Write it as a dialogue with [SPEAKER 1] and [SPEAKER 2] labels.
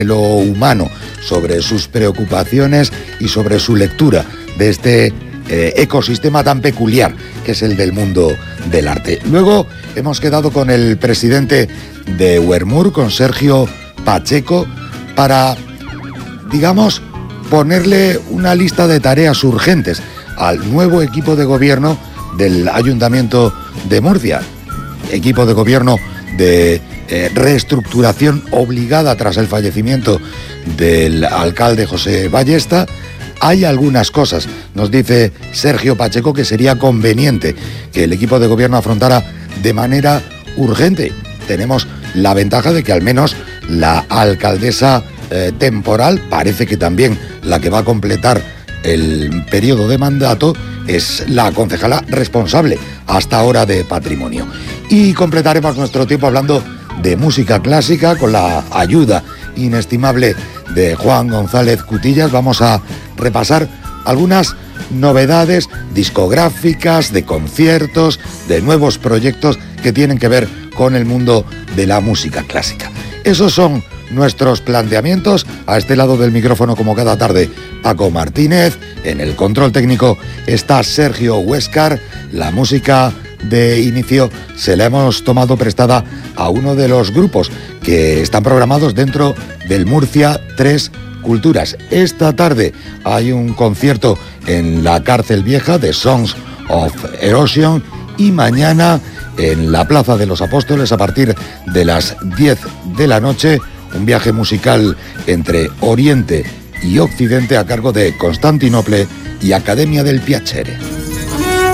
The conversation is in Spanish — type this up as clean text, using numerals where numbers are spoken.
[SPEAKER 1] lo humano, sobre sus preocupaciones y sobre su lectura de este ecosistema tan peculiar que es el del mundo del arte. Luego hemos quedado con el presidente de UERMUR, con Sergio Pacheco, para, digamos, ponerle una lista de tareas urgentes al nuevo equipo de gobierno del Ayuntamiento de Murcia, equipo de gobierno de reestructuración obligada tras el fallecimiento del alcalde José Ballesta. Hay algunas cosas, nos dice Sergio Pacheco, que sería conveniente que el equipo de gobierno afrontara de manera urgente. Tenemos la ventaja de que al menos la alcaldesa temporal, parece que también la que va a completar el periodo de mandato, es la concejala responsable hasta ahora de patrimonio. Y completaremos nuestro tiempo hablando de música clásica con la ayuda inestimable de Juan González Cutillas. Vamos a repasar algunas novedades discográficas, de conciertos, de nuevos proyectos que tienen que ver con el mundo de la música clásica. Esos son nuestros planteamientos. A este lado del micrófono, como cada tarde, Paco Martínez. En el control técnico está Sergio Huéscar. La música de inicio se la hemos tomado prestada a uno de los grupos que están programados dentro del Murcia 3 Culturas. Esta tarde hay un concierto en la Cárcel Vieja de Songs of Erosion, y mañana en la Plaza de los Apóstoles, a partir de las 10 de la noche, un viaje musical entre Oriente y Occidente a cargo de Constantinople y Academia del Piacere.